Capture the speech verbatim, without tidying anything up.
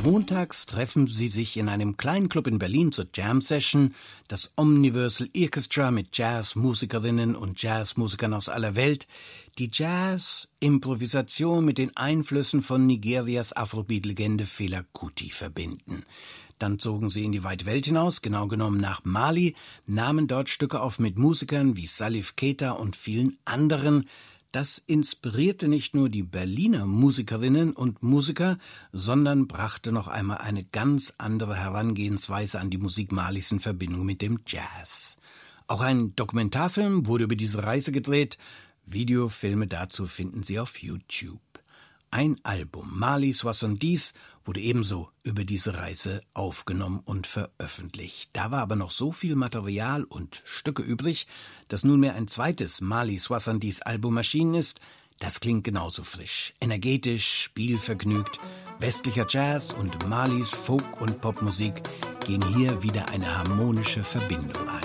Montags treffen sie sich in einem kleinen Club in Berlin zur Jam-Session. Das Omniversal Orchestra mit Jazzmusikerinnen und Jazzmusikern aus aller Welt. Die Jazz-Improvisation mit den Einflüssen von Nigerias Afrobeat-Legende Fela Kuti verbinden. Dann zogen sie in die weite Welt hinaus, genau genommen nach Mali, nahmen dort Stücke auf mit Musikern wie Salif Keita und vielen anderen. Das inspirierte nicht nur die Berliner Musikerinnen und Musiker, sondern brachte noch einmal eine ganz andere Herangehensweise an die Musik Malis in Verbindung mit dem Jazz. Auch ein Dokumentarfilm wurde über diese Reise gedreht. Videofilme dazu finden Sie auf YouTube. Ein Album, Mali Soixante-Dix, wurde ebenso über diese Reise aufgenommen und veröffentlicht. Da war aber noch so viel Material und Stücke übrig, dass nunmehr ein zweites Mali Soixante-Dix Album erschienen ist. Das klingt genauso frisch, energetisch, spielvergnügt. Westlicher Jazz und Malis Folk- und Popmusik gehen hier wieder eine harmonische Verbindung ein.